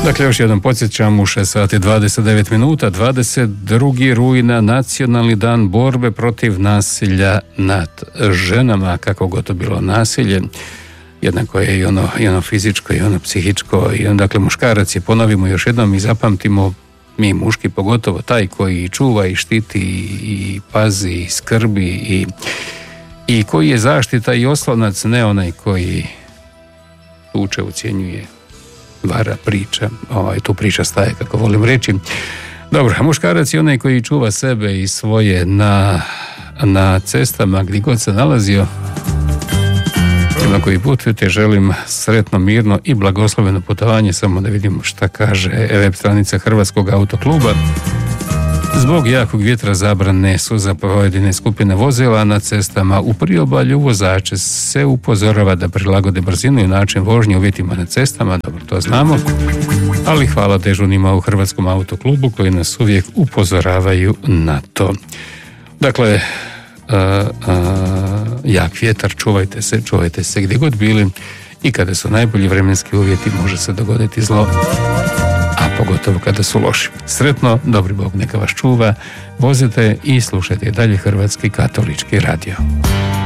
Dakle, još jednom podsjećam, u 6 sati 29 minuta, 22. rujna, nacionalni dan borbe protiv nasilja nad ženama, kako god to bilo nasilje. Jednako je i ono fizičko i ono psihičko. I dakle, muškarac je, ponovimo još jednom i zapamtimo, mi muški pogotovo, taj koji čuva i štiti i pazi i skrbi i koji je zaštita i oslonac, ne onaj koji tuče, ucjenjuje, vara, priča. Tu priča staje, kako volim reći. Dobro, muškarac je onaj koji čuva sebe i svoje na cestama gdje god se nalazio. Na koji putujete, želim sretno, mirno i blagosloveno putovanje. Samo da vidimo šta kaže web stranica Hrvatskog autokluba. Zbog jakog vjetra zabrane su za pojedine skupine vozila na cestama u priobalju. Vozače se upozorava da prilagode brzinu i način vožnje uvjetima na cestama. Dobro, to znamo. Ali hvala dežurnima u Hrvatskom autoklubu koji nas uvijek upozoravaju na to. Dakle, jak vjetar, čuvajte se gdje god bili i kada su najbolji vremenski uvjeti može se dogoditi zlo, a pogotovo kada su loši. Sretno, dobri Bog neka vas čuva, vozite i slušajte dalje Hrvatski katolički radio.